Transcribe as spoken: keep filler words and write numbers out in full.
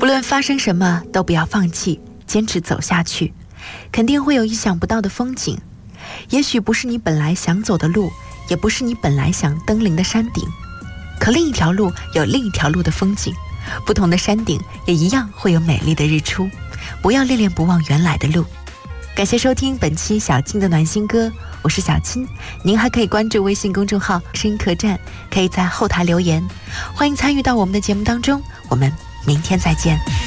不论发生什么都不要放弃，坚持走下去，肯定会有意想不到的风景。也许不是你本来想走的路，也不是你本来想登临的山顶，可另一条路有另一条路的风景，不同的山顶也一样会有美丽的日出。不要恋恋不忘原来的路。感谢收听本期小青的暖心歌，我是小青。您还可以关注微信公众号声音客栈，可以在后台留言，欢迎参与到我们的节目当中。我们明天再见。